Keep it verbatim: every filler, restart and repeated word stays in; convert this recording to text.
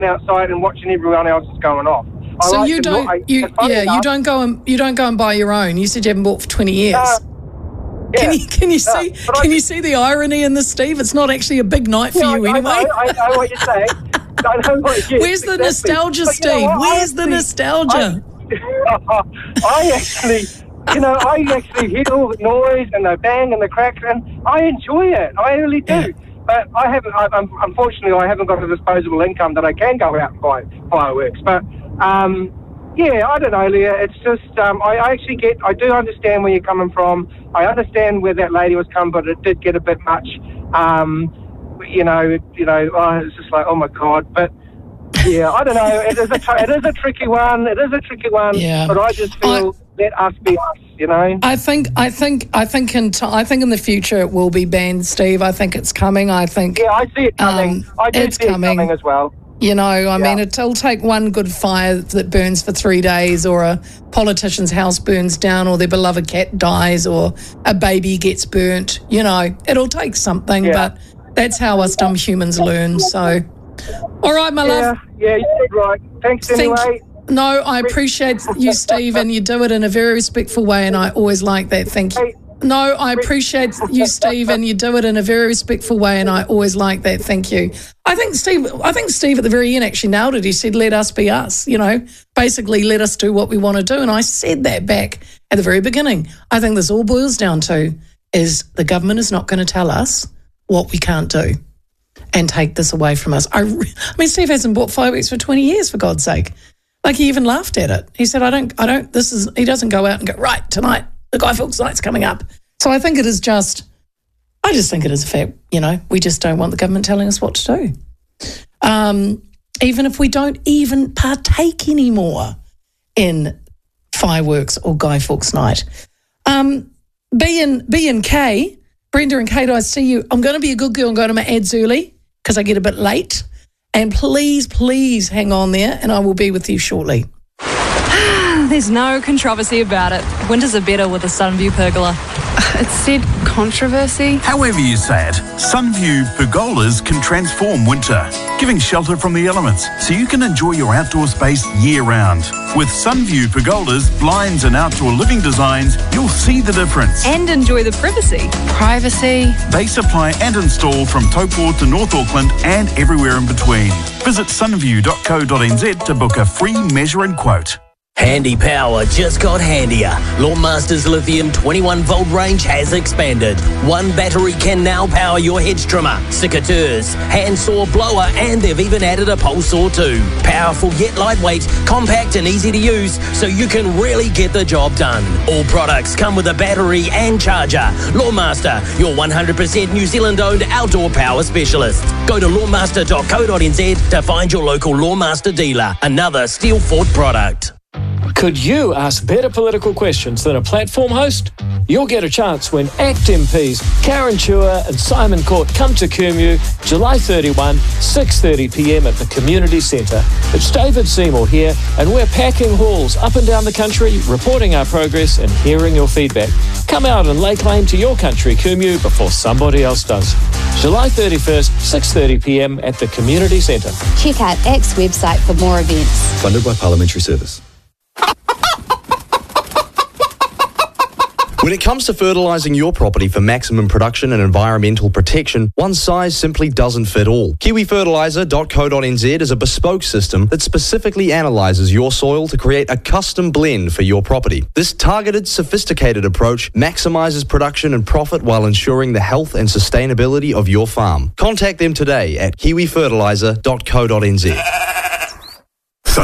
outside and watching everyone else going off. I So like you to don't, not- I- you, funny yeah, enough, you don't go and you don't go and buy your own. You said you haven't bought for twenty years. Uh, yeah, can you can you no, see but I- can you see the irony in this, Steve? It's not actually a big night for Yeah, you I, anyway. I know, I know what you're saying. I know what you're Where's the exactly. nostalgia, But you know Steve? what? I Where's the actually- nostalgia? I, I actually, you know, I actually hear all the noise and the bang and the crack, and I enjoy it. I really do. Yeah. But I haven't. I, I'm, unfortunately, I haven't got a disposable income that I can go out and buy fireworks. But um, yeah, I don't know, Leah. It's just um, I, I actually get. I do understand where you're coming from. I understand where that lady was coming, but it did get a bit much. Um, you know, you know. Oh, it's just like, oh my God. But yeah, I don't know. It is a tr- it is a tricky one. It is a tricky one. Yeah. But I just feel let us be us. You know. I think I think I think in t- I think in the future it will be banned, Steve. I think it's coming. I think Yeah, I see it coming. Um, I do it's see coming. it coming as well. You know, I mean, Yeah. it'll take one good fire that burns for three days, or a politician's house burns down, or their beloved cat dies, or a baby gets burnt. You know, it'll take something, Yeah. but that's how us dumb humans learn. So, all right, my Yeah, love. yeah, you said right. Thanks Thank- anyway. No, I appreciate you, Steve, and you do it in a very respectful way, and I always like that. Thank you. Hey. No, I appreciate you, Steve, and you do it in a very respectful way, and I always like that. Thank you. I think Steve, I think Steve at the very end actually nailed it. He said, "Let us be us." You know, basically, let us do what we want to do. And I said that back at the very beginning. I think this all boils down to is the government is not going to tell us what we can't do and take this away from us. I, re- I mean, Steve hasn't bought fireworks for twenty years, for God's sake. Like, he even laughed at it. He said, I don't, I don't, this is, he doesn't go out and go, right, tonight, the Guy Fawkes night's coming up. So I think it is just, I just think it is a fact, you know, we just don't want the government telling us what to do. Um, even if we don't even partake anymore in fireworks or Guy Fawkes night. Um, B and, B and K, Brenda and Kate, I see you. I'm going to be a good girl and go to my ads early because I get a bit late. And please, please hang on there and I will be with you shortly. There's no controversy about it. Winters are better with a Sunview pergola. It said controversy. However you say it, Sunview pergolas can transform winter, giving shelter from the elements so you can enjoy your outdoor space year-round. With Sunview pergolas, blinds and outdoor living designs, you'll see the difference. And enjoy the privacy. Privacy. They supply and install from Taupo to North Auckland and everywhere in between. Visit sunview dot co dot n z to book a free measure and quote. Handy Power just got handier. Lawnmaster's lithium twenty-one volt range has expanded. One battery can now power your hedge trimmer, secateurs, handsaw blower, and they've even added a pole saw too. Powerful yet lightweight, compact and easy to use, so you can really get the job done. All products come with a battery and charger. Lawnmaster, your one hundred percent New Zealand-owned outdoor power specialist. Go to lawnmaster dot co dot n z to find your local Lawnmaster dealer. Another Steel Fort product. Could you ask better political questions than a platform host? You'll get a chance when ACT M Ps Karen Chua and Simon Court come to Kumeu July thirty-first, six thirty p m at the Community Centre. It's David Seymour here, and we're packing halls up and down the country, reporting our progress and hearing your feedback. Come out and lay claim to your country, Kumeu, before somebody else does. July thirty-first, six thirty p m at the Community Centre. Check out ACT's website for more events. Funded by Parliamentary Service. When it comes to fertilising your property for maximum production and environmental protection, one size simply doesn't fit all. kiwi fertiliser dot co dot n z is a bespoke system that specifically analyses your soil to create a custom blend for your property. This targeted, sophisticated approach maximises production and profit while ensuring the health and sustainability of your farm. Contact them today at kiwi fertiliser dot co dot n z.